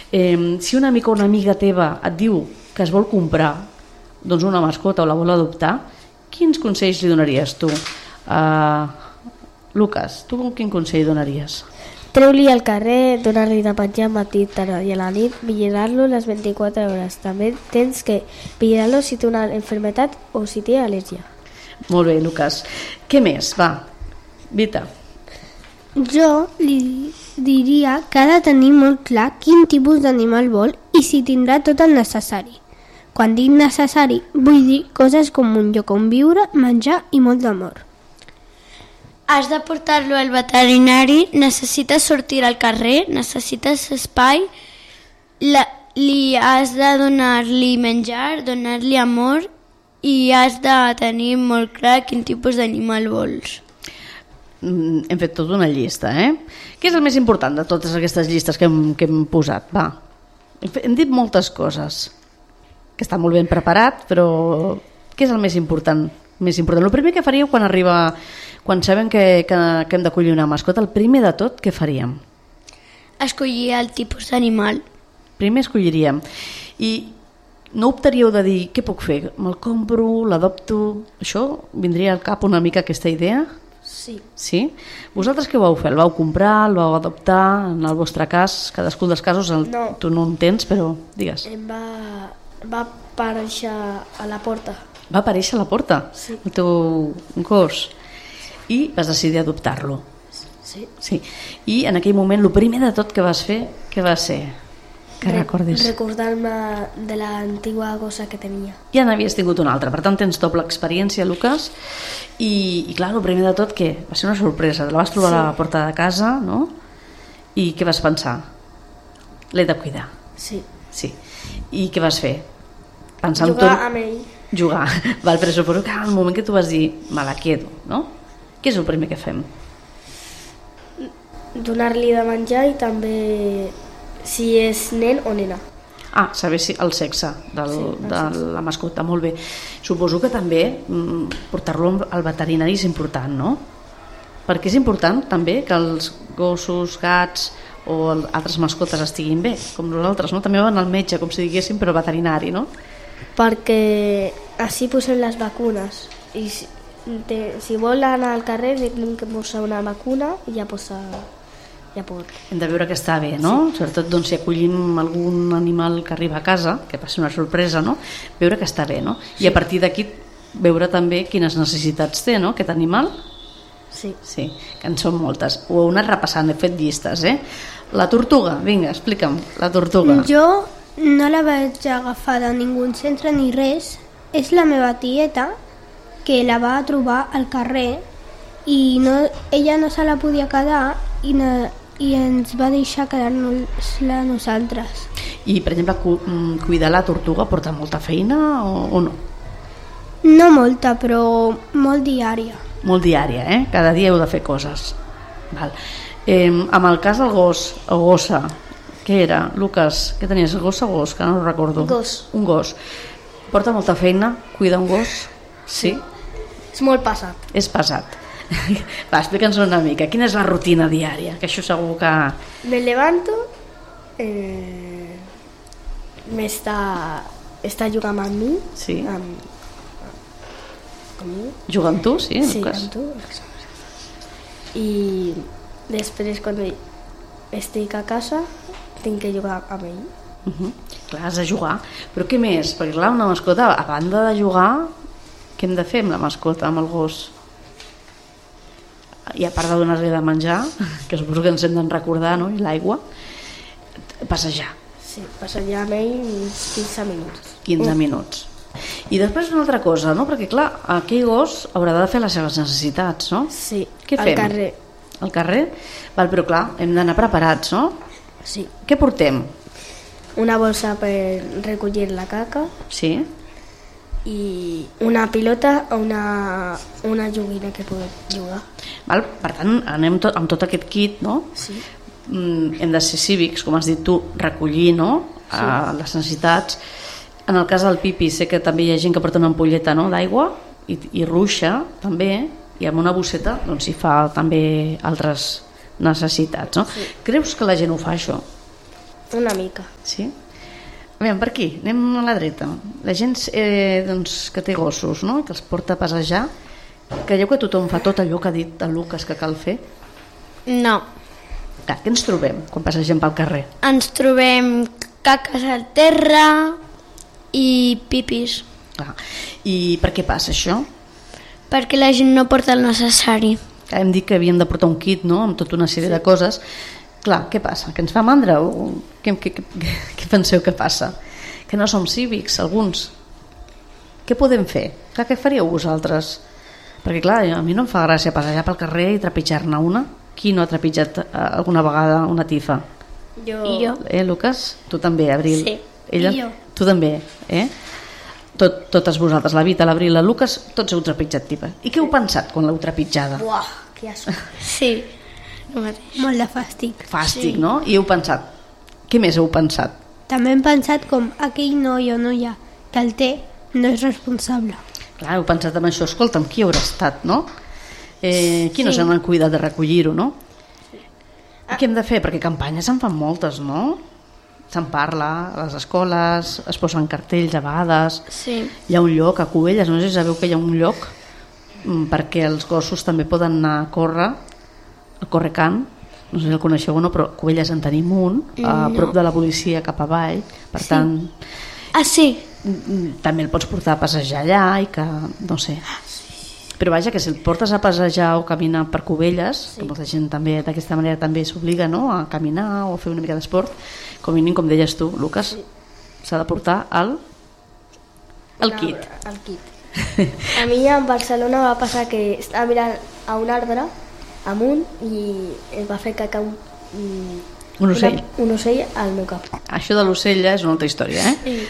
Si un amic o una amiga teva et diu que es vol comprar doncs una mascota o la vol adoptar, quins consells li donaries tu? Lucas, tu quin consell donaries? Treu-li al carrer, donar-li de menjar matí, tarda i a la nit, vigilar-lo les 24 hores. També tens que vigilar-lo si té una enfermedad o si té al·lèrgia. Molt bé, Lucas. Què més? Va, Vita. Jo li diria que ha de tenir molt clar quin tipus d'animal vol i si tindrà tot el necessari. Quan dic necessari, vull dir coses com un lloc on viure, menjar i molt d'amor. Has de portar-lo al veterinari, necessites sortir al carrer, necessites espai, li has de donar-li menjar, donar-li amor i has de tenir molt clar quin tipus d'animal vols. Hem fet tota una llista, Què és el més important de totes aquestes llistes que hem posat? Va, hem dit moltes coses, que està molt ben preparat, però què és el més important? El primer que faríeu quan sabem que hem d'acollir una mascota, el primer de tot, què faríem? Escollir el tipus d'animal. Primer escolliríem. I no optaríeu de dir, què puc fer? Me'l compro, l'adopto? Això vindria al cap una mica aquesta idea? Sí. Sí? Vosaltres què vau fer? El vau comprar, el vau adoptar? En el vostre cas, cadascun dels casos, tu no en tens, però digues. Va aparèixer a la porta. Va aparèixer a la porta? Sí. El teu gos? I vas decidir adoptar-lo? Sí. I en aquell moment, el primer de tot que vas fer, què va ser? Que recordis? Recordar-me de l'antiga gossa que tenia. Ja n'havies tingut una altra, per tant tens doble experiència, Lucas, i clar, el primer de tot, què? Va ser una sorpresa, te la vas trobar a la porta de casa, no? I què vas pensar? L'he de cuidar. Sí. I què vas fer? Pensant jugar amb ell. Jugar. Val, però suposo que al moment que tu vas dir me la quedo, no? Què és el primer que fem? Donar-li de menjar i també si és nen o nena. Saber el sexe de la mascota, molt bé. Suposo que també portar-lo al veterinari és important, no? Perquè és important també que els gossos, gats o altres mascotes estiguin bé, com nosaltres, no? També van al metge, com si diguéssim, però veterinari, no? Perquè així posem les vacunes i si vol anar al carrer hem que posar una vacuna i ja pot. Hem de veure que està bé, no? Sí. Sobretot doncs, si acollim algun animal que arriba a casa, que va ser una sorpresa, no? Veure que està bé, no? Sí. I a partir d'aquí veure també quines necessitats té, no? Aquest animal. Sí, que en són moltes. Ho heu anat repassant, he fet llistes, La tortuga, vinga, explica'm, la tortuga. Jo no la vaig agafar de ningú centre ni res. És la meva tieta que la va trobar al carrer i ella no se la podia quedar i ens va deixar quedar-nos-la nosaltres. I, per exemple, cuidar la tortuga porta molta feina o no? No molta, però molt diària. Molt diària, Cada dia heu de fer coses. Val. Amb el cas del gos, o gossa, què era? Lucas, què tenies? Gossa o gos? Que no ho recordo. Gos. Un gos. Porta molta feina cuidar un gos? Sí? És molt pesat. És pesat. Va, explica'ns una mica. Quina és la rutina diària? Que això segur que... Me levanto, està jugant amb mi. Sí. Amb mi. Juga amb tu, sí? Sí, Lucas? amb tu. I després, quan estic a casa, tinc que jugar amb ell. Clar, has de jugar. Però què més? Perquè clar, una mascota, a banda de jugar, què hem de fer amb la mascota, amb el gos? I a part de donar-li de menjar, que suposo que ens hem de recordar, no? I l'aigua, passejar. Sí, passejar amb ell uns 15 minuts. 15 minuts. I després una altra cosa, no? Perquè clar, aquell gos haurà de fer les seves necessitats, no? Sí, què fem? al carrer. Al carrer? Val, però clar, hem d'anar preparats, no? Sí. Què portem? Una bolsa per recollir la caca. Sí. I una pilota o una joguina que podem jugar. Val? Per tant, anem amb tot aquest kit, no? Sí. Hem de ser cívics, com has dit tu, recollir, no? Les necessitats. En el cas del Pipi sé que també hi ha gent que porta una ampolleta, no? D'aigua i ruixa també, i amb una bosseta doncs, hi fa també altres necessitats, no? Sí. Creus que la gent ho fa, això? Una mica. Sí? Aviam, per aquí, anem a la dreta. La gent doncs, que té gossos, no?, que els porta a passejar, creieu que tothom fa tot allò que ha dit el Lucas que cal fer? No. Clar, què ens trobem quan passegem pel carrer? Ens trobem caques al terra i pipis. Clar. I per què passa això? Perquè la gent no porta el necessari. Hem dit que havíem de portar un kit, no?, amb tota una sèrie de coses. Clar, què passa? Que ens fa mandra? O què penseu que passa? Que no som cívics, alguns. Què podem fer? Clar, què faríeu vosaltres? Perquè clar, a mi no em fa gràcia passejar pel carrer i trepitjar-ne una. Qui no ha trepitjat alguna vegada una tifa? Jo. Lucas? Tu també, Abril? Sí. Ella? I jo. Tu també, Totes vosaltres, la Vita, l'Abril, la Lucas, tots heu trepitjat tifa. I què heu pensat quan l'heu trepitjada? Buah, que asco. Sí, el mateix. Molt de fàstic. Fàstic, sí. No? I heu pensat? Què més heu pensat? També hem pensat com aquell noi o noia que el té no és responsable. Clar, heu pensat en això. Escolta'm, qui haurà estat, no? Qui no se n'han cuidat de recollir-ho, no? I què hem de fer? Perquè campanyes se'n fan moltes, no? Se'n parla a les escoles, es posen cartells a vegades. Sí. Hi ha un lloc a Cubelles, no sé si sabeu que hi ha un lloc perquè els gossos també poden anar a córrer, al Correcant, no sé si el coneixeu o no, però a Cubelles en tenim un, a prop de la policia cap avall, per tant... Ah, sí. També el pots portar a passejar allà i que, no sé... Però vaja, que si el portes a passejar o caminar per Cubelles, que molta gent també d'aquesta manera també s'obliga, no?, a caminar o a fer una mica d'esport, com a mínim, com deies tu, Lucas, s'ha de portar el kit. El kit. A mi a Barcelona va passar que estava mirant a un arbre amunt i es va fer caca Un ocell. Un ocell al meu cap. Això de l'ocell ja és una altra història,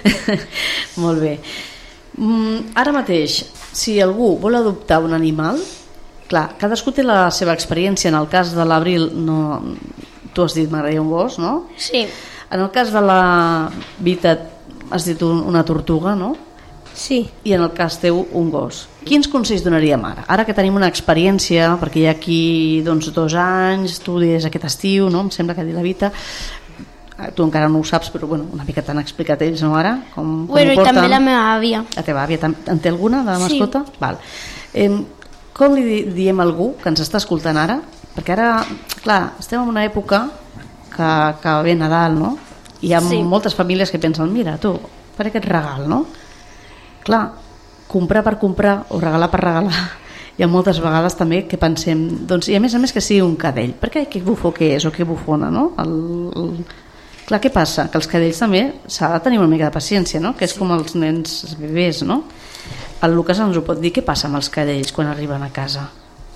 Molt bé. Ara mateix, si algú vol adoptar un animal, clar, cadascú té la seva experiència. En el cas de l'Abril, no, tu has dit m'agradaria un gos, no? Sí. En el cas de la Vita has dit una tortuga, no? Sí. I en el cas teu un gos. Quins consells donaríem ara? Ara que tenim una experiència, perquè hi ha aquí 2 anys, tu dius aquest estiu, no? Em sembla que ha dit la Vita. Tu encara no ho saps, però bueno, una mica t'han explicat ells, no, ara? Com Bueno, i també la meva àvia. La teva àvia en té alguna de mascota? Sí. Val. Com li diem a algú que ens està escoltant ara? Perquè ara, clar, estem en una època que ve Nadal, no? I hi ha moltes famílies que pensen, mira, tu, faré aquest regal, no? Clar, comprar per comprar o regalar per regalar, hi ha moltes vegades també que pensem, doncs, i a més que sigui un cadell, perquè que bufó que és o que bufona, no? Clar, què passa? Que els cadells també s'ha de tenir una mica de paciència, no? Que és com els nens, els bebès, no? El Lucas ens ho pot dir. Què passa amb els cadells quan arriben a casa?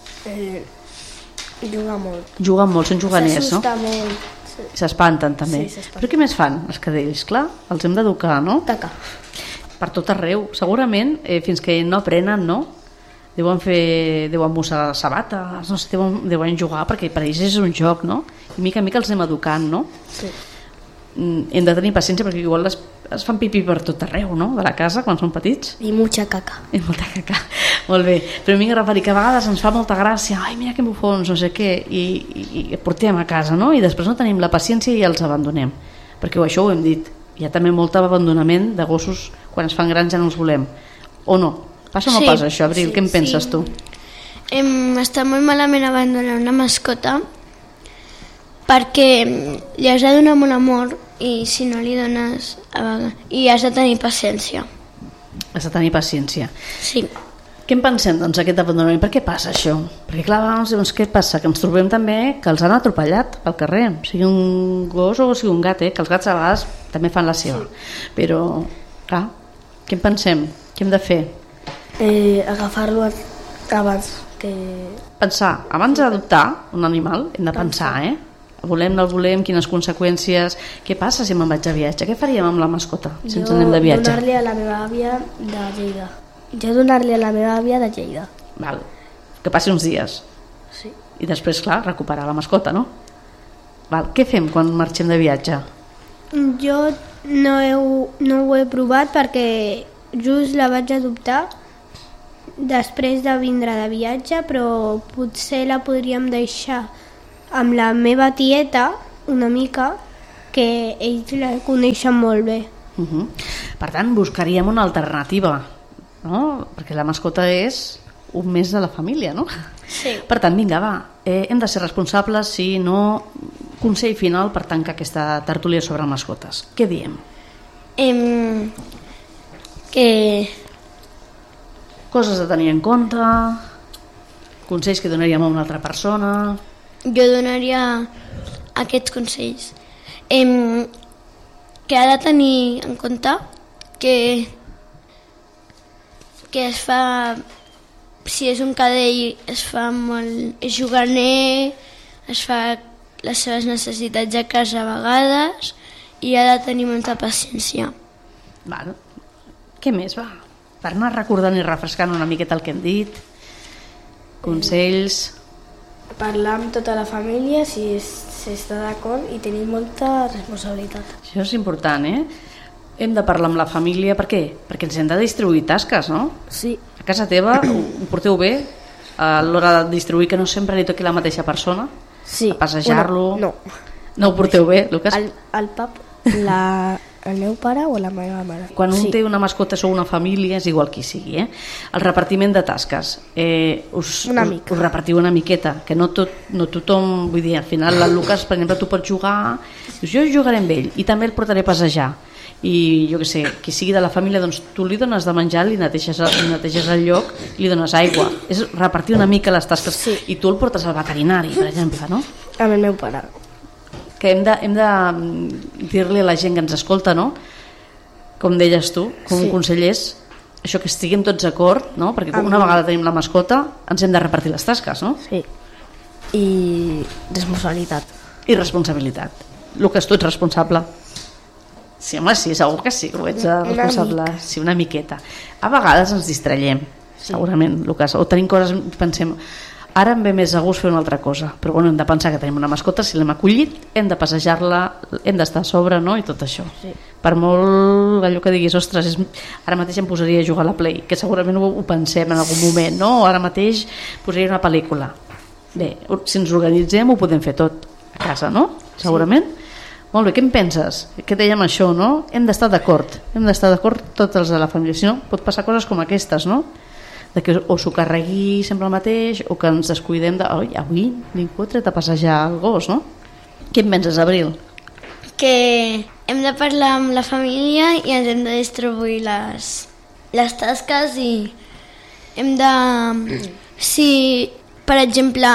Juga molt. Juguen molt, són juganers, no? S'assusta molt. Sí. S'espanten també. Sí, s'espanten. Però què més fan els cadells? Clar, els hem d'educar, no? Caca. Per tot arreu. Segurament, fins que no aprenen, no? Deuen mossegar sabates, no sé, deuen jugar, perquè per ells és un joc, no? I mica en mica els anem educant, no? Sí. Hem de tenir paciència perquè igual es fan pipí per tot arreu, no?, de la casa quan són petits. I mucha caca. I molta caca. Molt bé. Però m'he de referir que a vegades ens fa molta gràcia, ai, mira que bufons, no sé què, i portem a casa, no? I després no tenim la paciència i els abandonem. Perquè això ho hem dit. Hi ha també molt abandonament de gossos quan es fan grans ja no els volem. O no? Passa o no passa això, Abril? Què en penses tu? Està molt malament abandonar una mascota perquè li has de donar molt amor i si no li dones i has de tenir paciència. Has de tenir paciència. Sí. Què en pensem, doncs, aquest abandonament? Per què passa això? Perquè clar, doncs, què passa? Que ens trobem també que els han atropellat pel carrer, sigui un gos o sigui un gat, que els gats a vegades també fan la seva. Però, clar, què en pensem? Què hem de fer? Agafar-lo abans que... Pensar, abans d'adoptar un animal hem de pensar, volem, no el volem, quines conseqüències, què passa si me'n vaig de viatge, què faríem amb la mascota si ens anem de viatge? Donar-li a la meva àvia de Lleida. Jo donar-li a la meva àvia de Lleida. Val. Que passi uns dies. Sí. I després, clar, recuperar la mascota, no? Val. Què fem quan marxem de viatge? Jo no ho he provat perquè just la vaig adoptar després de vindre de viatge, però potser la podríem deixar amb la meva tieta una mica que ells la coneixen molt bé. Per tant, buscaríem una alternativa, no? Perquè la mascota és un mes de la família, no? Sí. Per tant, vinga, va, hem de ser responsables, si no, consell final per tancar aquesta tertúlia sobre mascotes. Què diem? Que Coses a tenir en compte, consells que donaríem a una altra persona. jo donaria aquests consells. Que ha de tenir en compte que es fa, si és un cadell, es fa molt, és juganer, es fa les seves necessitats a casa a vegades i ha de tenir molta paciència. Val. Què més, va? Per anar recordant i refrescant una miqueta el que hem dit. Consells. Parlar amb tota la família si s'està d'acord i tenir molta responsabilitat. Això és important, Hem de parlar amb la família, per què? Perquè ens hem de distribuir tasques, no? Sí. A casa teva ho porteu bé a l'hora de distribuir, que no sempre li toqui la mateixa persona? Sí. A passejar-lo? No. No ho porteu bé, Lucas? El pap, el meu pare o la meva mare. Quan un té una mascota o una família, és igual qui sigui, El repartiment de tasques. Us repartiu una miqueta, que no tothom, vull dir, al final el Lucas, per exemple, tu pots jugar, dius, jo jugaré amb ell i també el portaré a passejar. I jo què sé, qui sigui de la família, doncs tu li dones de menjar, li neteges el lloc i li dones aigua. És repartir una mica les tasques. Sí. I tu el portes al veterinari, per exemple, no? Amb el meu pare. Que hem de dir-li a la gent que ens escolta, no? Com deies tu, com un consell és això, que estiguem tots d'acord, no? Perquè una vegada tenim la mascota ens hem de repartir les tasques, no? Sí. I responsabilitat. I responsabilitat. Lucas, tu ets responsable? Sí, home, sí, segur que sí, ho ets responsable. Sí, una miqueta. A vegades ens distraiem, segurament, Lucas, o tenim coses, pensem, ara em ve més a gust fer una altra cosa, però bueno, hem de pensar que tenim una mascota, si l'hem acollit, hem de passejar-la, hem d'estar a sobre, no?, i tot això. Sí. Per molt allò que diguis, ostres, ara mateix em posaria a jugar a la Play, que segurament ho pensem en algun moment, no?, o ara mateix posaria una pel·lícula. Bé, si ens organitzem ho podem fer tot a casa, no?, segurament. Sí. Molt bé, què en penses? Què dèiem això, no? Hem d'estar d'acord tots els de la família, si no pot passar coses com aquestes, no? De que o s'ho carregui sempre el mateix o que ens descuidem de avui ningú ha tret a passejar el gos, no? Què en penses, Abril? Que hem de parlar amb la família i ens hem de distribuir les tasques i hem de... Si, per exemple,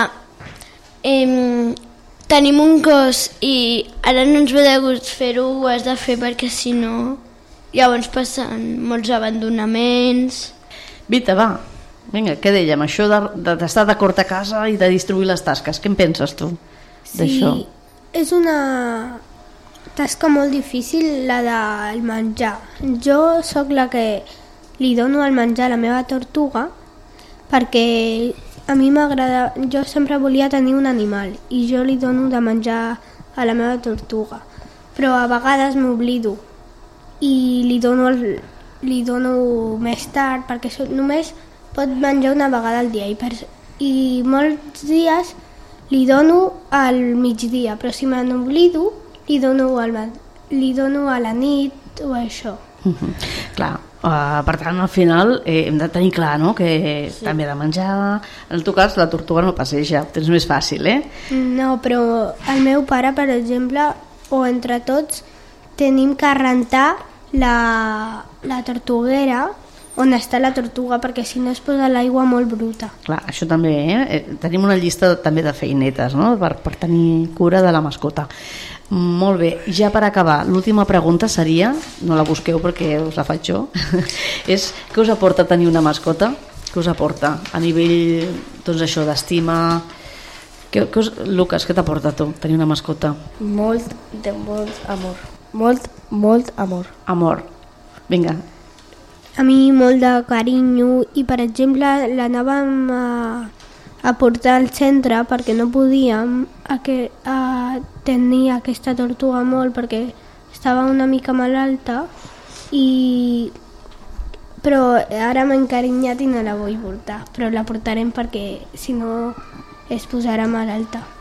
tenim un gos i ara no ens ve de gust fer-ho, ho has de fer perquè si no llavors passen molts abandonaments. Vita, va, vinga, què dèiem? Això d'estar d'acord a casa i de distribuir les tasques, què en penses tu d'això? Sí, és una tasca molt difícil, la del menjar. Jo sóc la que li dono el menjar a la meva tortuga perquè a mi m'agrada, jo sempre volia tenir un animal i jo li dono de menjar a la meva tortuga, però a vegades m'oblido i li dono més tard perquè només pot menjar una vegada al dia i molts dies li dono al migdia, però si me n'oblido li dono a la nit o això. Clar, per tant al final hem de tenir clar, no?, que també ha de menjar. En el teu cas la tortuga no passeja, ho tens més fàcil, No, però el meu pare, per exemple, o entre tots tenim que rentar la tortuguera on està la tortuga, perquè si no es posa l'aigua molt bruta. Clar, això també, tenim una llista també de feinetes, no?, per tenir cura de la mascota. Molt bé, ja per acabar, l'última pregunta seria, no la busqueu perquè us la faig jo, és què us aporta tenir una mascota? Què us aporta a nivell, doncs això, d'estima? Lucas, què t'aporta tu tenir una mascota? Molt amor. Molt amor. Amor, vinga. A mi molt de carinyo i, per exemple, l'anàvem a portar al centre perquè no podíem tenir aquesta tortuga molt perquè estava una mica malalta però ara m'he encarinyat i no la vull portar, però la portarem perquè si no es posarà malalta.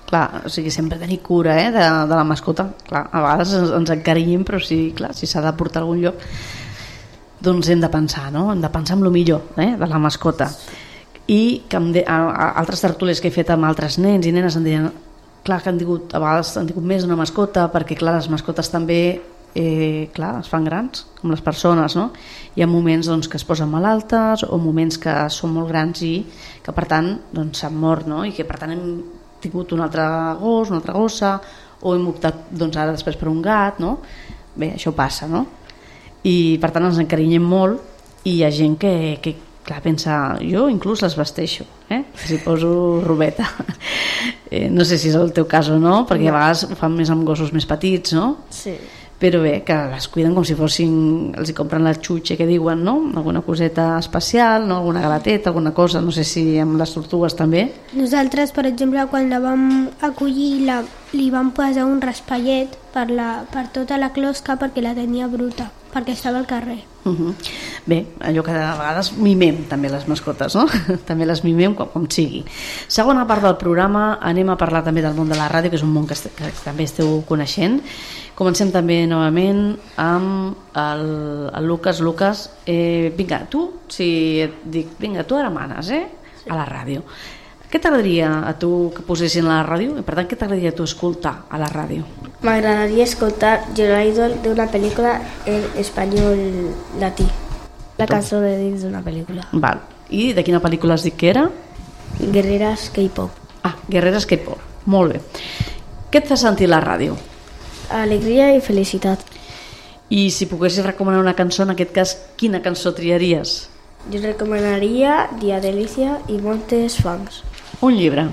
clar, o sigui, sempre tenir cura de la mascota. Clar, a vegades ens encarinyem, però si s'ha de portar a algun lloc, doncs hem de pensar, no? Hem de pensar en el millor de la mascota. I que altres tertúlies que he fet amb altres nens i nenes em deien, clar, que a vegades han tingut més d'una mascota, perquè clar, les mascotes també es fan grans, com les persones, no? Hi ha moments doncs, que es posen malaltes o moments que són molt grans i que per tant doncs, s'han mort, no? I que per tant hem tingut un altre gos, una altra gossa, o hem optat doncs, ara després per un gat, no? Bé, això passa, no? I per tant ens encarinyem molt i hi ha gent que clar, pensa, jo inclús les vesteixo, si poso robeta. No sé si és el teu cas o no, perquè a vegades ho fan més amb gossos més petits, no? Sí. Però bé, que les cuiden com si fossin, els hi compren la xutxa que diuen, no? Alguna coseta especial, no? Alguna galateta, alguna cosa, no sé si amb les tortugues també. Nosaltres, per exemple, quan la vam acollir li vam posar un raspallet per tota la closca perquè la tenia bruta, perquè estava al carrer. Bé, allò que de vegades mimem també les mascotes, no? També les mimem com sigui. Segona part del programa, anem a parlar també del món de la ràdio, que és un món que també esteu coneixent. Comencem també novament amb el Lucas. Lucas, vinga, tu, si et dic, vinga, tu ara manes, a la ràdio. Què t'agradaria a tu que posessin a la ràdio? I per tant, què t'agradaria a tu escoltar a la ràdio? M'agradaria escoltar Your Idol d'una pel·lícula en espanyol latí. La cançó de dins d'una pel·lícula. Val. I de quina pel·lícula has dit que era? Guerreras K-pop. Guerreras K-pop. Molt bé. Què et fa sentir la ràdio? Alegria i felicitat. I si poguessis recomanar una cançó, en aquest cas, quina cançó triaries? Jo recomanaria Dia Delícia i moltes fans. Un llibre.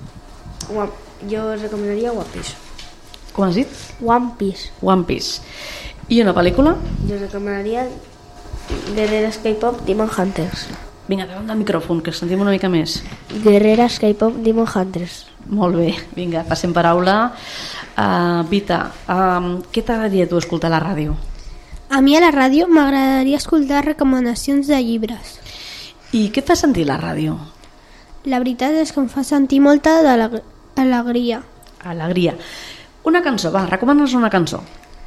Jo recomanaria One Piece. Com has dit? One Piece. One Piece. I una pel·lícula? Jo recomanaria Guerreras K-pop Demon Hunters. Vinga, davant del micròfon, que sentim una mica més. Guerreras K-pop Demon Hunters. Molt bé, vinga, passem paraula. Vita, què t'agradaria tu escoltar a la ràdio? A mi a la ràdio m'agradaria escoltar recomanacions de llibres. I què et fa sentir la ràdio? La veritat és que em fa sentir molta alegria. Alegria. Una cançó, va, recomana'ns una cançó.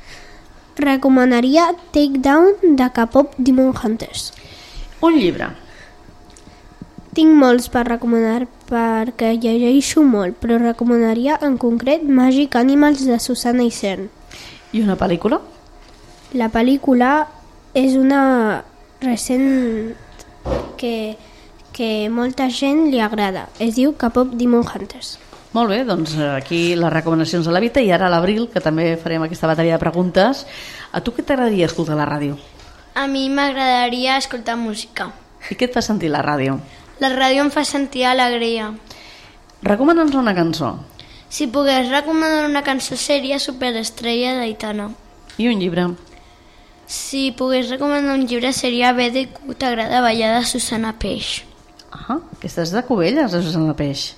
Recomanaria Take Down de K-pop Demon Hunters. Un llibre. Tinc molts per recomanar perquè llegeixo molt, però recomanaria en concret Magic Animals de Susana Isern. I una pel·lícula? La pel·lícula és una recent que molta gent li agrada. Es diu K-pop Demon Hunters. Molt bé, doncs aquí les recomanacions de la Vita i ara a l'Abril, que també farem aquesta bateria de preguntes. A tu què t'agradaria escoltar a la ràdio? A mi m'agradaria escoltar música. I què et fa sentir la ràdio? La ràdio em fa sentir alegria. Recomana'ns una cançó. Si pogués recomanar una cançó seria Superestrella d'Aitana. I un llibre. Si pogués recomanar un llibre seria BDQ t'agrada ballar de Susana Peix. Aquesta és de Cubelles, de Susana Peix.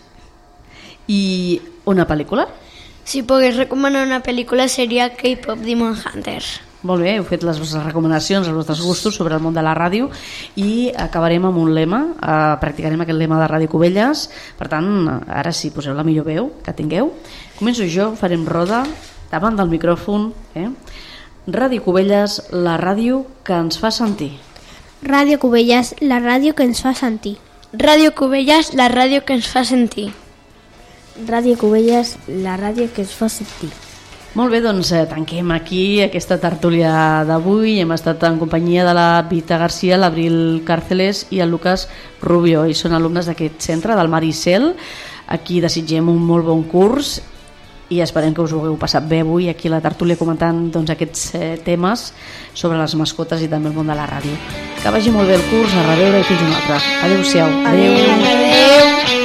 I una pel·lícula? Si pogués recomanar una pel·lícula seria K-pop Demon Hunters. Molt bé, heu fet les vostres recomanacions, els vostres gustos sobre el món de la ràdio i acabarem amb un lema, practicarem aquest lema de Ràdio Cubelles. Per tant, ara sí, poseu la millor veu que tingueu. Començo jo, farem roda davant del micròfon. Ràdio Cubelles, la ràdio que ens fa sentir. Ràdio Cubelles, la ràdio que ens fa sentir. Ràdio Cubelles, la ràdio que ens fa sentir. Ràdio Cubelles, la ràdio que ens fa sentir. Molt bé, doncs tanquem aquí aquesta tertúlia d'avui. Hem estat en companyia de la Vita Garcia, l'Abril Càrceles i el Lucas Rubio, i són alumnes d'aquest centre del Maricel. Aquí desitgem un molt bon curs i esperem que us ho hagueu passat bé avui aquí a la tertúlia comentant aquests temes sobre les mascotes i també el món de la ràdio. Que vagi molt bé el curs, a reveure i fins una altra. Adéu-siau. Adéu.